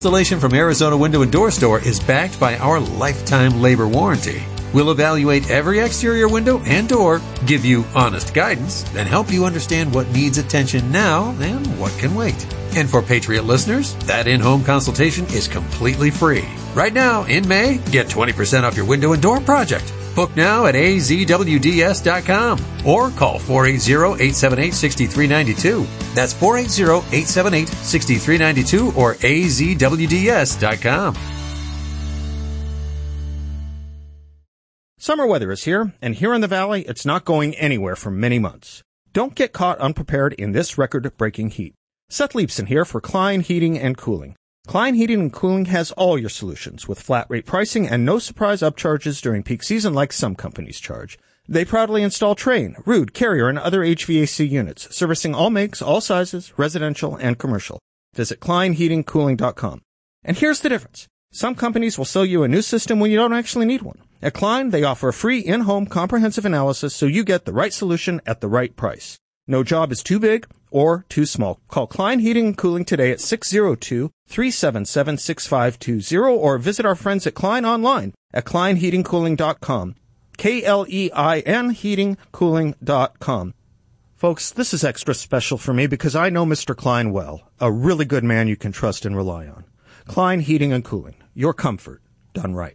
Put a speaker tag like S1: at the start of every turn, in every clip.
S1: Installation from Arizona Window and Door Store is backed by our lifetime labor warranty. We'll evaluate every exterior window and door, give you honest guidance, and help you understand what needs attention now and what can wait. And for Patriot listeners, that in-home consultation is completely free. Right now, in May, get 20% off your window and door project. Book now at azwds.com or call 480-878-6392. That's 480-878-6392 or azwds.com.
S2: Summer weather is here, and here in the Valley, it's not going anywhere for many months. Don't get caught unprepared in this record-breaking heat. Seth Leibson here for Klein Heating and Cooling. Klein Heating and Cooling has all your solutions with flat rate pricing and no surprise upcharges during peak season like some companies charge. They proudly install Trane, Ruud, Carrier, and other HVAC units, servicing all makes, all sizes, residential and commercial. Visit KleinHeatingCooling.com. And here's the difference. Some companies will sell you a new system when you don't actually need one. At Klein, they offer a free in-home comprehensive analysis so you get the right solution at the right price. No job is too big or too small. Call Klein Heating and Cooling today at 602-377-6520 or visit our friends at Klein online at KleinHeatingCooling.com. KLEIN heatingcooling.com. Folks, this is extra special for me because I know Mr. Klein well, a really good man you can trust and rely on. Klein Heating and Cooling, your comfort done right.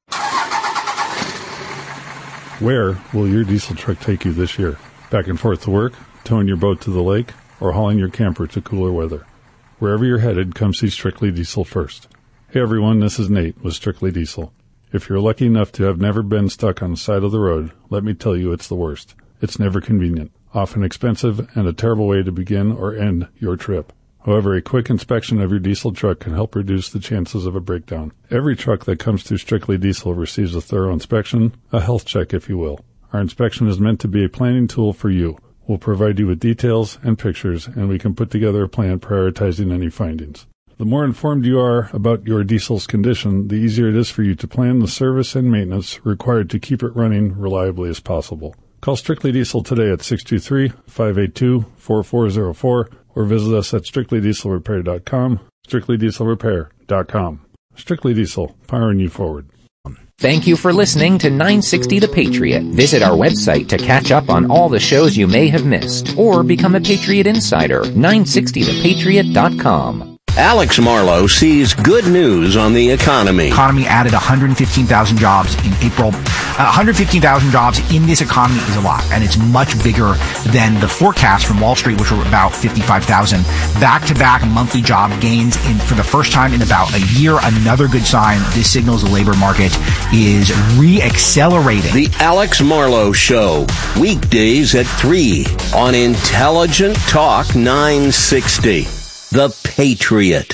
S3: Where will your diesel truck take you this year? Back and forth to work, towing your boat to the lake, or hauling your camper to cooler weather? Wherever you're headed, come see Strictly Diesel first. Hey everyone, this is Nate with Strictly Diesel. If you're lucky enough to have never been stuck on the side of the road, let me tell you it's the worst. It's never convenient, often expensive, and a terrible way to begin or end your trip. However, a quick inspection of your diesel truck can help reduce the chances of a breakdown. Every truck that comes through Strictly Diesel receives a thorough inspection, a health check if you will. Our inspection is meant to be a planning tool for you. We'll provide you with details and pictures, and we can put together a plan prioritizing any findings. The more informed you are about your diesel's condition, the easier it is for you to plan the service and maintenance required to keep it running reliably as possible. Call Strictly Diesel today at 623-582-4404 or visit us at strictlydieselrepair.com, strictlydieselrepair.com. Strictly Diesel, powering you forward.
S4: Thank you for listening to 960 The Patriot. Visit our website to catch up on all the shows you may have missed or become a Patriot Insider, 960thepatriot.com.
S5: Alex Marlowe sees good news on the economy.
S6: Economy added 115,000 jobs in April. 115,000 jobs in this economy is a lot, and it's much bigger than the forecast from Wall Street, which were about 55,000. Back-to-back monthly job gains for the first time in about a year. Another good sign. This signals the labor market is re-accelerating.
S5: The Alex Marlowe Show, weekdays at 3 on Intelligent Talk 960. The Patriot.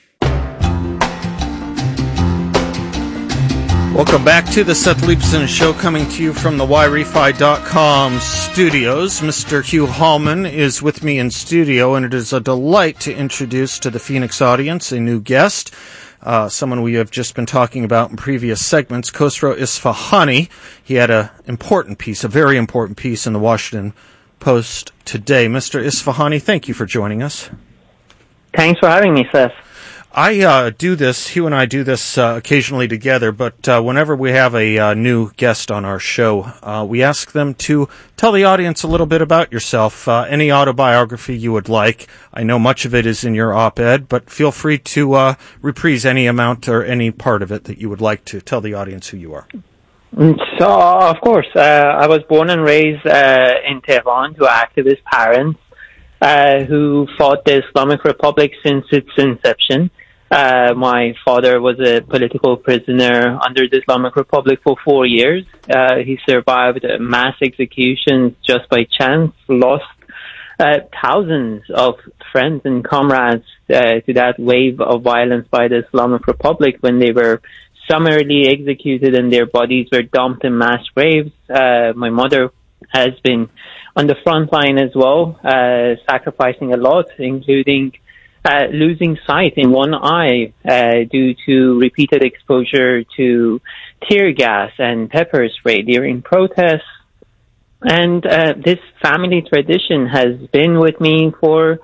S2: Welcome back to the Seth Leibson Show, coming to you from the YRefi.com studios. Mr. Hugh Hallman is with me in studio, and it is a delight to introduce to the Phoenix audience a new guest, someone we have just been talking about in previous segments, Khosrow Isfahani. He had a very important piece in the Washington Post today. Mr. Isfahani, thank you for joining us.
S7: Thanks for having me, Seth.
S2: Hugh and I do this occasionally together, but whenever we have a new guest on our show, we ask them to tell the audience a little bit about yourself, any autobiography you would like. I know much of it is in your op-ed, but feel free to reprise any amount or any part of it that you would like to tell the audience who you are.
S7: So, of course, I was born and raised in Tehran to activist parents who fought the Islamic Republic since its inception. My father was a political prisoner under the Islamic Republic for 4 years. He survived mass executions just by chance, lost thousands of friends and comrades to that wave of violence by the Islamic Republic when they were summarily executed and their bodies were dumped in mass graves. My mother has been on the front line as well, sacrificing a lot, including losing sight in one eye due to repeated exposure to tear gas and pepper spray during protests. And this family tradition has been with me for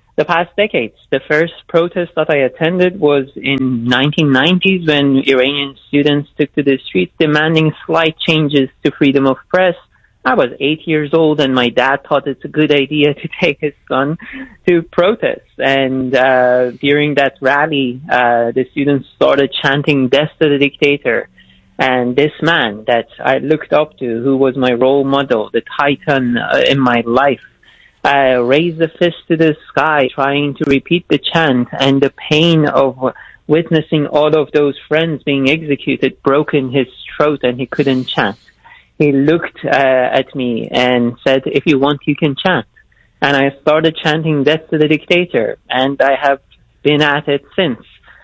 S7: the past decades. The first protest that I attended was in 1990s when Iranian students took to the streets demanding slight changes to freedom of press. I was 8 years old, and my dad thought it's a good idea to take his son to protest. And during that rally, the students started chanting, "Death to the dictator." And this man that I looked up to, who was my role model, the titan in my life, raised a fist to the sky trying to repeat the chant, and the pain of witnessing all of those friends being executed broke in his throat, and he couldn't chant. He looked at me and said, "If you want, you can chant." And I started chanting "Death to the dictator," and I have been at it since.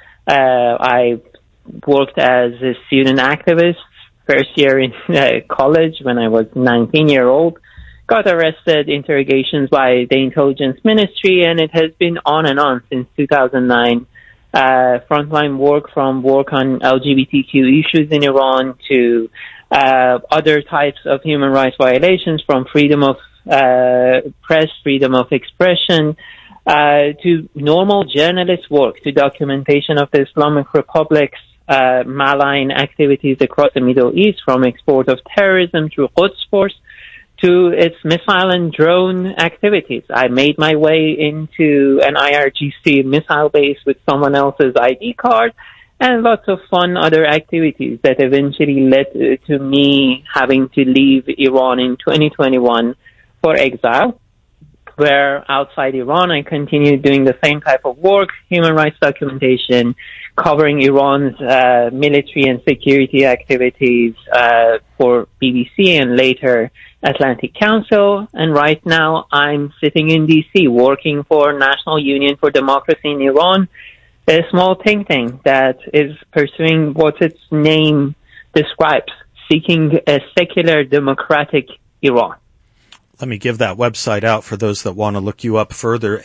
S7: I worked as a student activist, first year in college when I was 19-year-old, got arrested, interrogations by the intelligence ministry, and it has been on and on since 2009. Frontline work, from work on LGBTQ issues in Iran to other types of human rights violations, from freedom of press, freedom of expression, to normal journalist work, to documentation of the Islamic Republic's malign activities across the Middle East, from export of terrorism through Quds Force to its missile and drone activities. I made my way into an IRGC missile base with someone else's ID card, and lots of fun other activities that eventually led to me having to leave Iran in 2021 for exile, where outside Iran I continued doing the same type of work, human rights documentation, covering Iran's military and security activities for BBC and later Atlantic Council. And right now I'm sitting in DC working for National Union for Democracy in Iran, a small think tank that is pursuing what its name describes, seeking a secular democratic Iran.
S2: Let me give that website out for those that want to look you up further,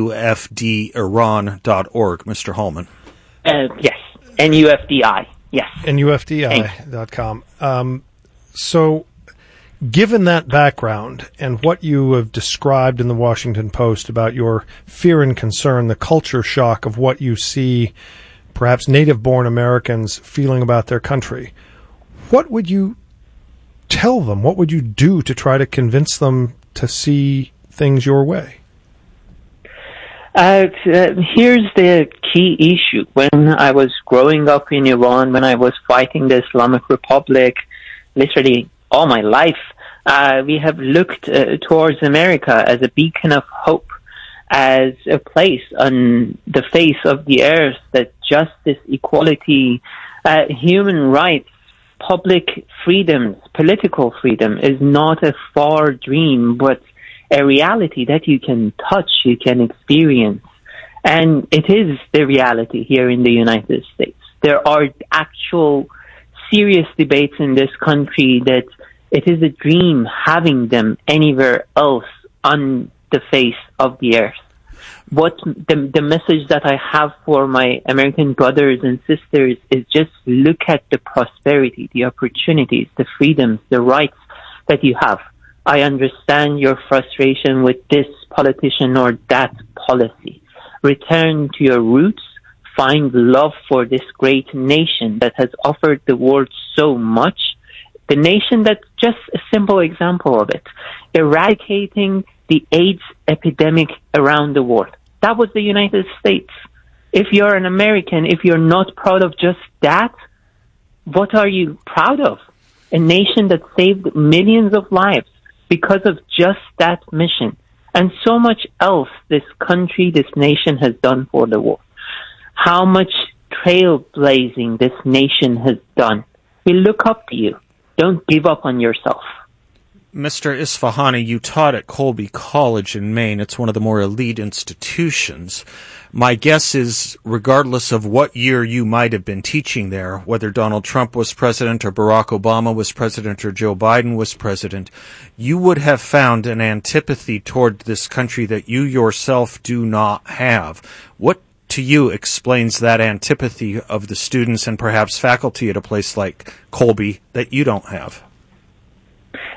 S2: nufdiran.org, Mr. Holman.
S7: Yes, NUFDI, yes.
S8: NUFDI.com. So, given that background and what you have described in the Washington Post about your fear and concern, the culture shock of what you see perhaps native-born Americans feeling about their country, what would you tell them? What would you do to try to convince them to see things your way?
S7: Here's the key issue. When I was growing up in Iran, when I was fighting the Islamic Republic, literally all my life, we have looked towards America as a beacon of hope, as a place on the face of the earth that justice, equality, human rights, public freedoms, political freedom is not a far dream, but a reality that you can touch, you can experience. And it is the reality here in the United States. There are actual serious debates in this country that it is a dream having them anywhere else on the face of the earth. What the message that I have for my American brothers and sisters is just look at the prosperity, the opportunities, the freedoms, the rights that you have. I understand your frustration with this politician or that policy. Return to your roots. Find love for this great nation that has offered the world so much. The nation that's just a simple example of it. Eradicating the AIDS epidemic around the world. That was the United States. If you're an American, if you're not proud of just that, what are you proud of? A nation that saved millions of lives because of just that mission. And so much else this country, this nation has done for the world. How much trailblazing this nation has done. We look up to you. Don't give up on yourself.
S2: Mr. Isfahani, you taught at Colby College in Maine. It's one of the more elite institutions. My guess is, regardless of what year you might have been teaching there, whether Donald Trump was president or Barack Obama was president or Joe Biden was president, you would have found an antipathy toward this country that you yourself do not have. What to you explains that antipathy of the students and perhaps faculty at a place like Colby that you don't have?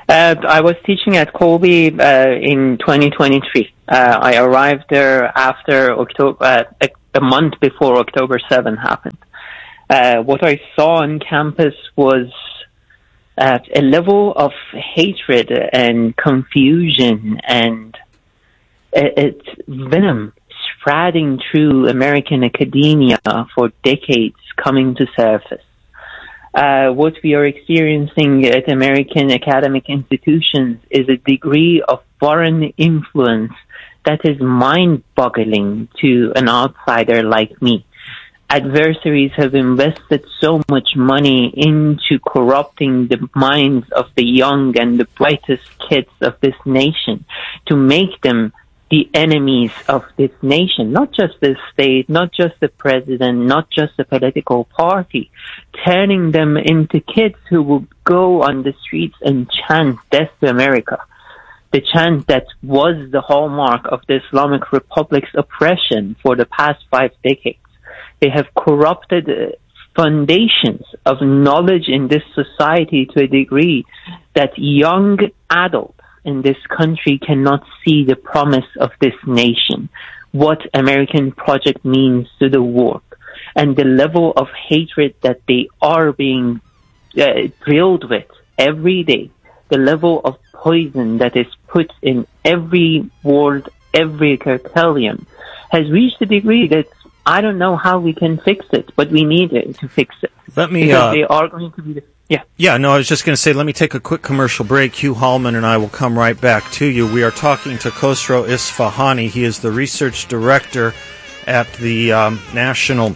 S7: I was teaching at Colby in 2023. I arrived there after October, a month before October 7 happened. What I saw on campus was a level of hatred and confusion and it's venom spreading through American academia for decades coming to surface. What we are experiencing at American academic institutions is a degree of foreign influence that is mind-boggling to an outsider like me. Adversaries have invested so much money into corrupting the minds of the young and the brightest kids of this nation to make them the enemies of this nation, not just the state, not just the president, not just the political party, turning them into kids who will go on the streets and chant "Death to America," the chant that was the hallmark of the Islamic Republic's oppression for the past 5 decades. They have corrupted foundations of knowledge in this society to a degree that young adults in this country cannot see the promise of this nation, what American project means to the world, and the level of hatred that they are being drilled with every day, the level of poison that is put in every word, every curriculum, has reached a degree that I don't know how we can fix it, but we need it to fix it.
S2: Let me,
S7: because they are going to be the...
S2: Yeah, no, I was just going to say, let me take a quick commercial break. Hugh Hallman and I will come right back to you. We are talking to Khosrow Isfahani. He is the research director at the National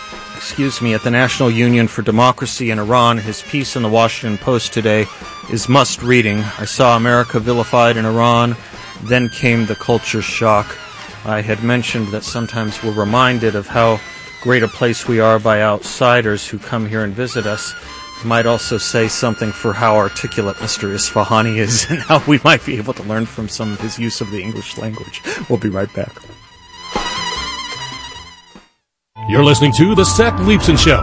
S2: Union for Democracy in Iran. His piece in the Washington Post today is must reading. I saw America vilified in Iran, then came the culture shock. I had mentioned that sometimes we're reminded of how great a place we are by outsiders who come here and visit us. Might also say something for how articulate Mr. Isfahani is and how we might be able to learn from some of his use of the English language. We'll be right back.
S9: You're listening to The Seth Leibsohn Show.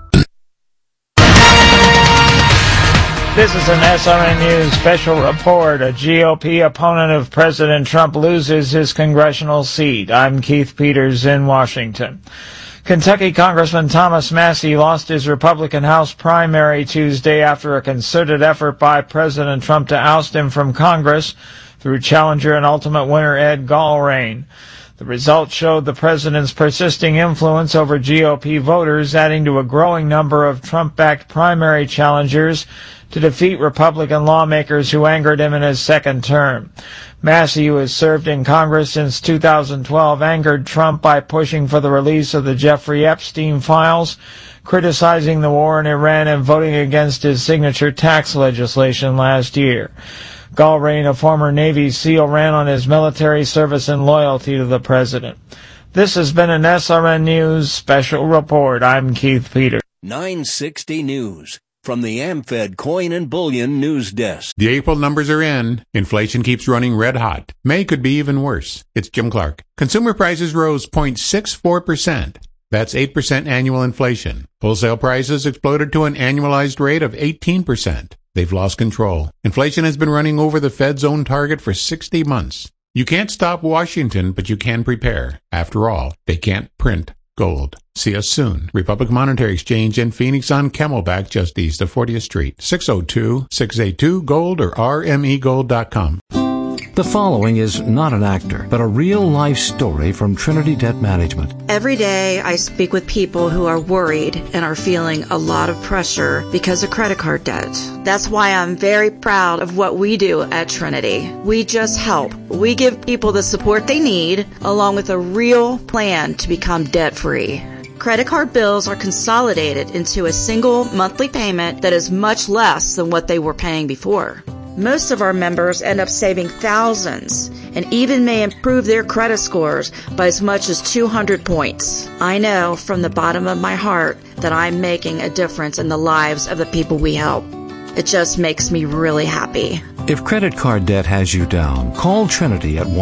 S10: This is an SRN News special report. A GOP opponent of President Trump loses his congressional seat. I'm Keith Peters in Washington. Kentucky Congressman Thomas Massie lost his Republican House primary Tuesday after a concerted effort by President Trump to oust him from Congress through challenger and ultimate winner Ed Gallrein. The results showed the president's persisting influence over GOP voters, adding to a growing number of Trump-backed primary challengers to defeat Republican lawmakers who angered him in his second term. Massie, who has served in Congress since 2012, angered Trump by pushing for the release of the Jeffrey Epstein files, criticizing the war in Iran, and voting against his signature tax legislation last year. Gallrein, a former Navy SEAL, ran on his military service and loyalty to the president. This has been an SRN News special report. I'm Keith Peters.
S5: 960 News. From the AmFed Coin and Bullion News Desk.
S11: The April numbers are in. Inflation keeps running red hot. May could be even worse. It's Jim Clark. Consumer prices rose 0.64%. That's 8% annual inflation. Wholesale prices exploded to an annualized rate of 18%. They've lost control. Inflation has been running over the Fed's own target for 60 months. You can't stop Washington, but you can prepare. After all, they can't print gold. See us soon. Republic Monetary Exchange in Phoenix on Camelback, just east of 40th Street. 602-682-GOLD or rmegold.com.
S12: The following is not an actor, but a real-life story from Trinity Debt Management.
S13: Every day I speak with people who are worried and are feeling a lot of pressure because of credit card debt. That's why I'm very proud of what we do at Trinity. We just help. We give people the support they need, along with a real plan to become debt-free. Credit card bills are consolidated into a single monthly payment that is much less than what they were paying before. Most of our members end up saving thousands and even may improve their credit scores by as much as 200 points. I know from the bottom of my heart that I'm making a difference in the lives of the people we help. It just makes me really happy.
S12: If credit card debt has you down, call Trinity at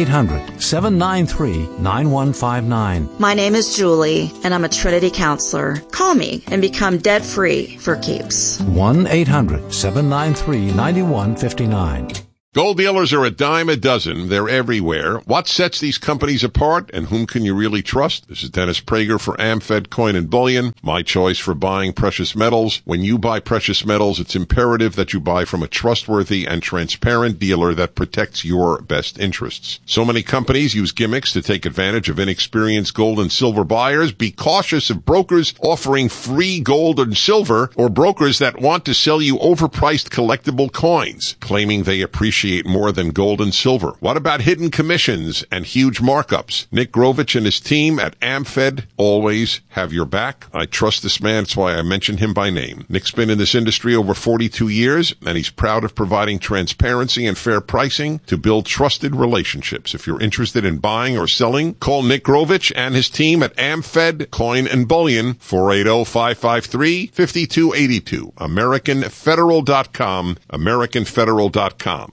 S12: 1-800-793-9159.
S13: My name is Julie, and I'm a Trinity counselor. Call me and become debt-free for keeps.
S12: 1-800-793-9159.
S14: Gold dealers are a dime a dozen. They're everywhere. What sets these companies apart, and whom can you really trust? This is Dennis Prager for AmFed Coin and Bullion, my choice for buying precious metals. When you buy precious metals, it's imperative that you buy from a trustworthy and transparent dealer that protects your best interests. So many companies use gimmicks to take advantage of inexperienced gold and silver buyers. Be cautious of brokers offering free gold and silver, or brokers that want to sell you overpriced collectible coins, claiming they appreciate more than gold and silver. What about hidden commissions and huge markups? Nick Grovich and his team at AmFed always have your back. I trust this man. That's why I mention him by name. Nick's been in this industry over 42 years, and he's proud of providing transparency and fair pricing to build trusted relationships. If you're interested in buying or selling, call Nick Grovich and his team at AmFed Coin and Bullion, 480-553-5282. AmericanFederal.com, AmericanFederal.com.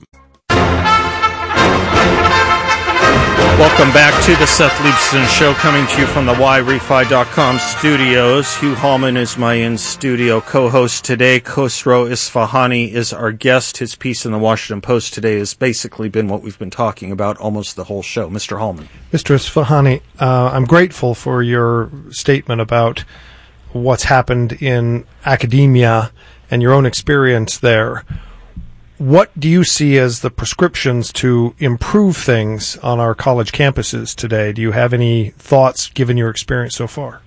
S2: Welcome back to the Seth Leibsohn Show, coming to you from the YRefi.com studios. Hugh Hallman is my in-studio co-host today. Khosrow Isfahani is our guest. His piece in the Washington Post today has basically been what we've been talking about almost the whole show. Mr. Hallman.
S8: Mr. Isfahani, I'm grateful for your statement about what's happened in academia and your own experience there. What do you see as the prescriptions to improve things on our college campuses today? Do you have any thoughts given your experience so far?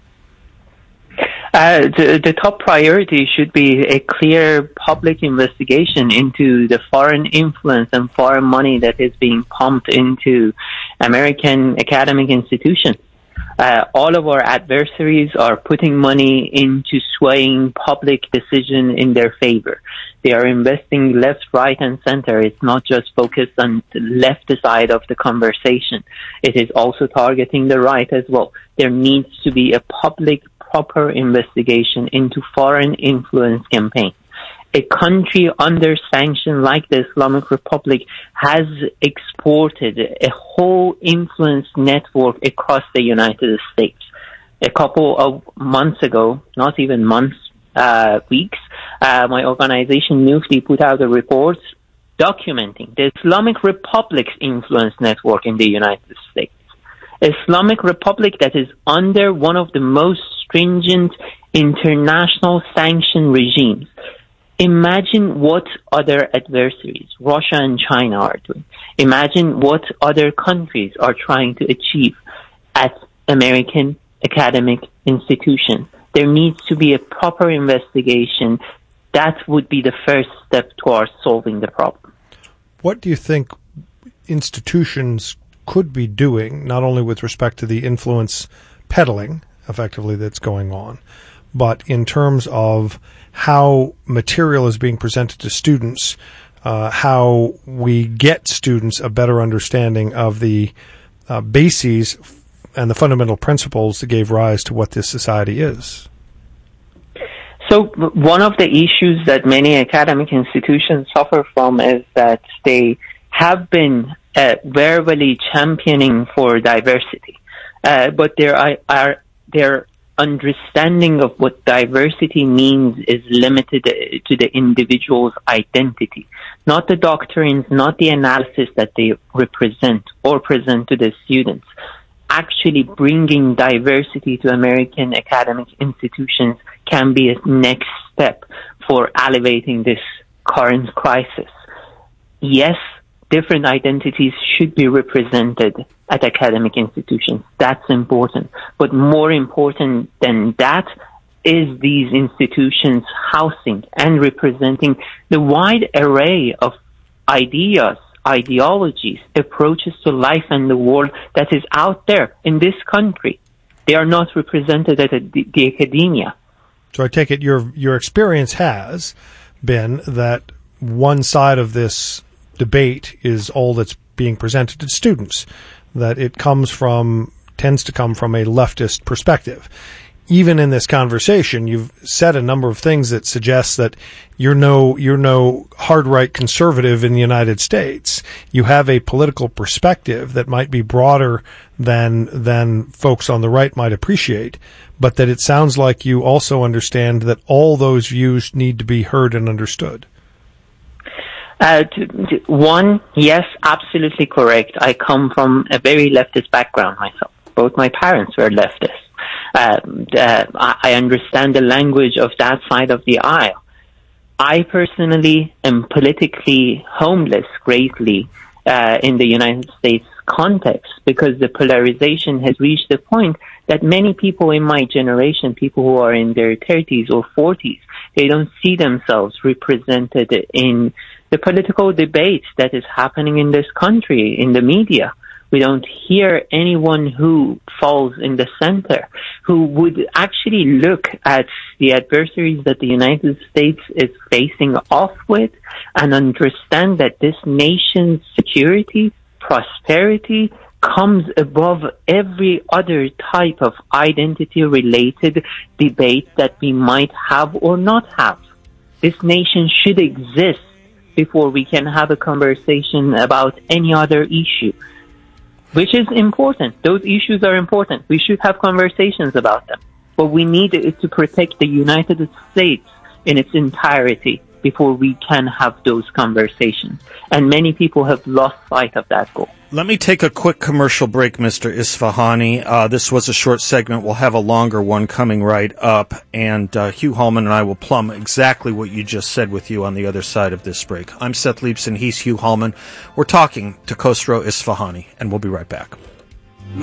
S7: The top priority should be a clear public investigation into the foreign influence and foreign money that is being pumped into American academic institutions. All of our adversaries are putting money into swaying public decision in their favor. They are investing left, right, and center. It's not just focused on the left side of the conversation. It is also targeting the right as well. There needs to be a public, proper investigation into foreign influence campaign. A country under sanction like the Islamic Republic has exported a whole influence network across the United States. A couple of months ago, not even months, weeks, my organization, Mufti, put out a report documenting the Islamic Republic's influence network in the United States. Islamic Republic that is under one of the most stringent international sanction regimes. Imagine what other adversaries, Russia and China, are doing. Imagine what other countries are trying to achieve at American academic institutions. There needs to be a proper investigation. That would be the first step towards solving the problem.
S8: What do you think institutions could be doing, not only with respect to the influence peddling, effectively, that's going on, but in terms of how material is being presented to students, how we get students a better understanding of the bases and the fundamental principles that gave rise to what this society is?
S7: So one of the issues that many academic institutions suffer from is that they have been verbally championing for diversity, but their understanding of what diversity means is limited to the individual's identity, not the doctrines, not the analysis that they represent or present to the students. Actually bringing diversity to American academic institutions can be a next step for alleviating this current crisis. Yes, different identities should be represented at academic institutions. That's important. But more important than that is these institutions housing and representing the wide array of ideas, ideologies, approaches to life and the world that is out there in this country. They are not represented at the academia.
S8: So I take it your experience has been that one side of this debate is all that's being presented to students, that it tends to come from a leftist perspective. even in this conversation, you've said a number of things that suggest that you're no hard right conservative in the United States. You have a political perspective that might be broader than folks on the right might appreciate, but that it sounds like you also understand that all those views need to be heard and understood.
S7: One, yes, absolutely correct. I come from a very leftist background myself. Both my parents were leftists. I understand the language of that side of the aisle. I personally am politically homeless greatly in the United States context, because the polarization has reached the point that many people in my generation, people who are in their 30s or 40s, they don't see themselves represented in the political debate that is happening in this country, in the media. We don't hear anyone who falls in the center, who would actually look at the adversaries that the United States is facing off with and understand that this nation's security, prosperity comes above every other type of identity-related debate that we might have or not have. This nation should exist before we can have a conversation about any other issue, which is important. Those issues are important. We should have conversations about them. But we need to protect the United States in its entirety before we can have those conversations. And many people have lost sight of that goal.
S2: Let me take a quick commercial break, Mr. Isfahani. This was a short segment. We'll have a longer one coming right up. And Hugh Hallman and I will plumb exactly what you just said with you on the other side of this break. I'm Seth Leibson. He's Hugh Hallman. We're talking to Khosrow Isfahani, and we'll be right back.